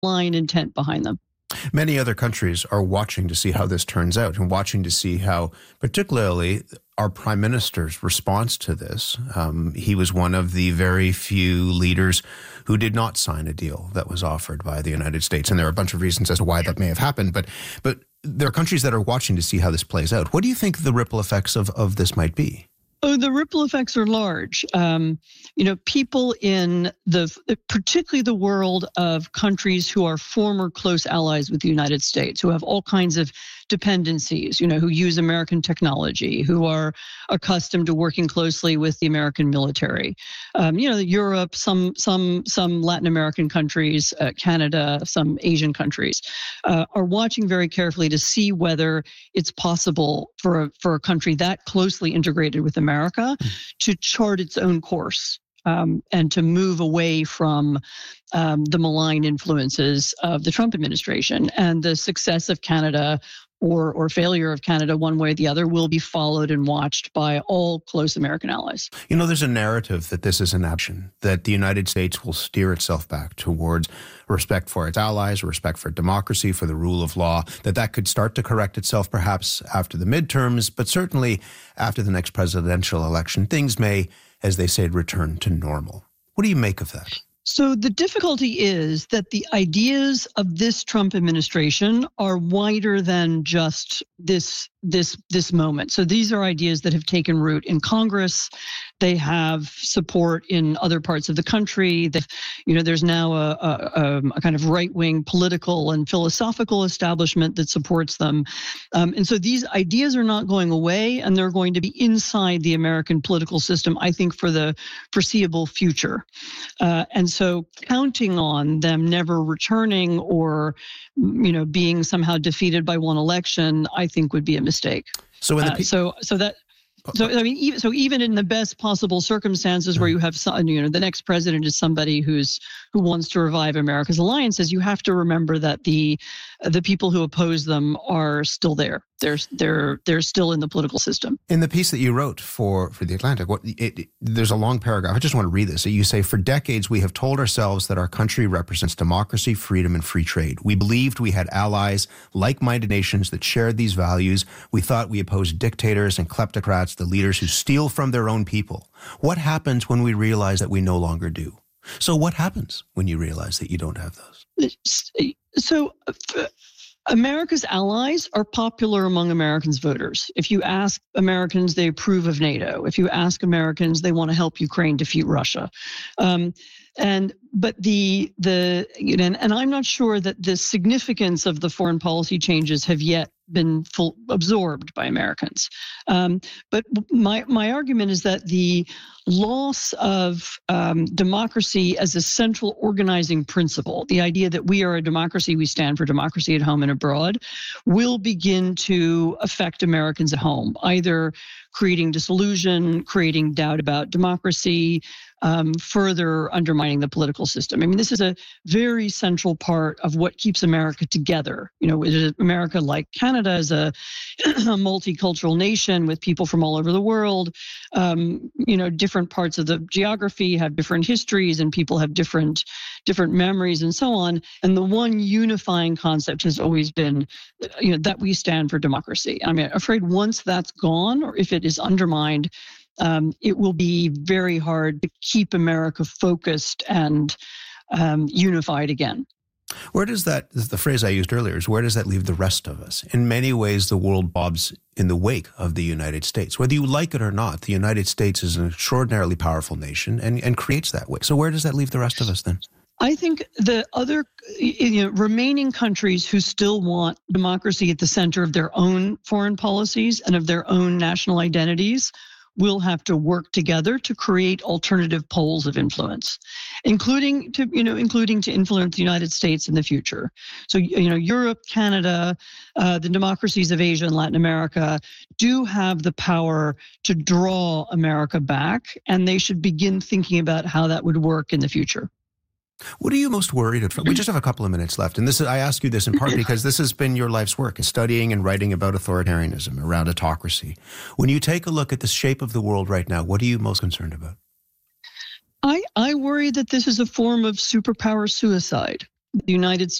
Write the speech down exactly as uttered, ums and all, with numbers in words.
malign intent behind them. Many other countries are watching to see how this turns out and watching to see how, particularly, our prime minister's response to this. Um, he was one of the very few leaders who did not sign a deal that was offered by the United States. And there are a bunch of reasons as to why that may have happened. But but there are countries that are watching to see how this plays out. What do you think the ripple effects of, of this might be? Oh, the ripple effects are large. Um, you know, people in the, particularly the world of countries who are former close allies with the United States, who have all kinds of dependencies, you know, who use American technology, who are accustomed to working closely with the American military. Um, you know, Europe, some some some Latin American countries, uh, Canada, some Asian countries, uh, are watching very carefully to see whether it's possible for a, for a country that closely integrated with America to chart its own course. Um, and to move away from um, the malign influences of the Trump administration. And the success of Canada or or failure of Canada one way or the other will be followed and watched by all close American allies. You know, there's a narrative that this is an action, that the United States will steer itself back towards respect for its allies, respect for democracy, for the rule of law, that that could start to correct itself perhaps after the midterms, but certainly after the next presidential election, things may, as they say, return to normal. What do you make of that? So the difficulty is that the ideas of this Trump administration are wider than just this this this moment. So these are ideas that have taken root in Congress. They have support in other parts of the country. They've, you know, there's now a, a, a kind of right-wing political and philosophical establishment that supports them. Um, and so these ideas are not going away, and they're going to be inside the American political system, I think, for the foreseeable future. Uh, and so counting on them never returning or, you know, being somehow defeated by one election, I think would be a mistake. So, in the pe- uh, so, so that. So I mean, even, so even in the best possible circumstances where you have, some, you know, the next president is somebody who's who wants to revive America's alliances, you have to remember that the the people who oppose them are still there. They're they're they're still in the political system. In the piece that you wrote for for the Atlantic, what it, it, there's a long paragraph. I just want to read this. You say, "For decades, we have told ourselves that our country represents democracy, freedom, and free trade. We believed we had allies, like-minded nations that shared these values. We thought we opposed dictators and kleptocrats, the leaders who steal from their own people. What happens when we realize that we no longer do?" So what happens when you realize that you don't have those? So uh, America's allies are popular among Americans' voters. If you ask Americans, they approve of NATO. If you ask Americans, they want to help Ukraine defeat Russia. Um, and but the the you know, and, and I'm not sure that the significance of the foreign policy changes have yet been full absorbed by Americans. Um, but my my argument is that the loss of um, democracy as a central organizing principle, the idea that we are a democracy, we stand for democracy at home and abroad, will begin to affect Americans at home, either creating disillusion, creating doubt about democracy, um, further undermining the political system. I mean, this is a very central part of what keeps America together. You know, America, like Canada, is a, a multicultural nation with people from all over the world. Um, you know, different parts of the geography have different histories, and people have different different memories and so on. And the one unifying concept has always been, you know, that we stand for democracy. I'm afraid once that's gone, or if it is undermined, um, it will be very hard to keep America focused and um, unified again. Where does that, the phrase I used earlier, is where does that leave the rest of us? In many ways, the world bobs in the wake of the United States. Whether you like it or not, the United States is an extraordinarily powerful nation and, and creates that way. So where does that leave the rest of us then? I think the other you know, remaining countries who still want democracy at the center of their own foreign policies and of their own national identities will have to work together to create alternative poles of influence, including to you know including to influence the United States in the future. So you know Europe, Canada, uh, the democracies of Asia and Latin America do have the power to draw America back, and they should begin thinking about how that would work in the future. What are you most worried about? We just have a couple of minutes left. And this is, I ask you this in part because this has been your life's work, studying and writing about authoritarianism, around autocracy. When you take a look at the shape of the world right now, what are you most concerned about? I, I worry that this is a form of superpower suicide. the United States